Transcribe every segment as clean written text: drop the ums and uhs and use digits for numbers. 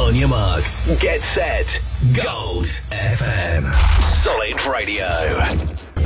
On your marks, get set, Gold FM. Solid Radio.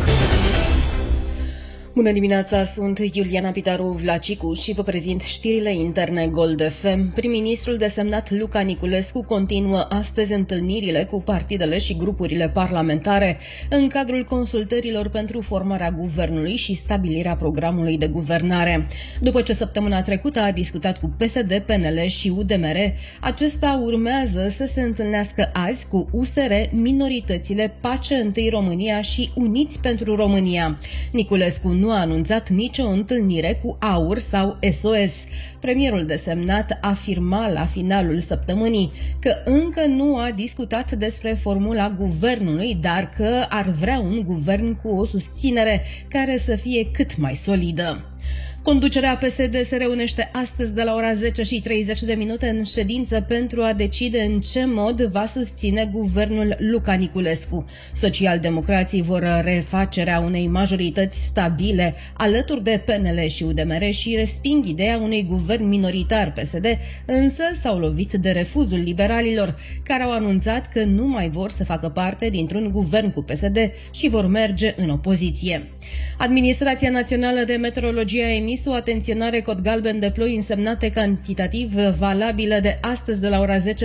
Bună dimineața, sunt Iuliana Pitaru-Vlacicu și vă prezint știrile interne Gold FM. Prim-ministrul desemnat Luca Niculescu continuă astăzi întâlnirile cu partidele și grupurile parlamentare în cadrul consultărilor pentru formarea guvernului și stabilirea programului de guvernare. După ce săptămâna trecută a discutat cu PSD, PNL și UDMR, acesta urmează să se întâlnească azi cu USR, Minoritățile, Pace Întâi România și Uniți pentru România. Niculescu nu a anunțat nicio întâlnire cu AUR sau SOS. Premierul desemnat afirma la finalul săptămânii că încă nu a discutat despre formula guvernului, dar că ar vrea un guvern cu o susținere care să fie cât mai solidă. Conducerea PSD se reunește astăzi de la ora 10:30 în ședință pentru a decide în ce mod va susține guvernul Luca Niculescu. Socialdemocrații vor refacerea unei majorități stabile alături de PNL și UDMR și resping ideea unui guvern minoritar PSD, însă s-au lovit de refuzul liberalilor, care au anunțat că nu mai vor să facă parte dintr-un guvern cu PSD și vor merge în opoziție. Administrația Națională de Meteorologie a emis o atenționare cod galben de ploi însemnate cantitativ valabilă de astăzi de la ora 10